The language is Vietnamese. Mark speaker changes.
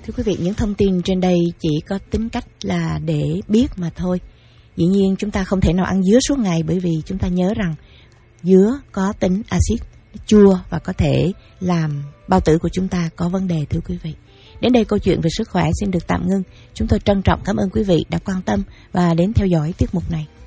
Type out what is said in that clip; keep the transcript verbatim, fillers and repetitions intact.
Speaker 1: Thưa quý vị, những thông tin trên đây chỉ có tính cách là để biết mà thôi. Dĩ nhiên chúng ta không thể nào ăn dứa suốt ngày, bởi vì chúng ta nhớ rằng dứa có tính axit, chua và có thể làm bao tử của chúng ta có vấn đề, thưa quý vị. Đến đây câu chuyện về sức khỏe xin được tạm ngưng. Chúng tôi trân trọng cảm ơn quý vị đã quan tâm và đến theo dõi tiết mục này.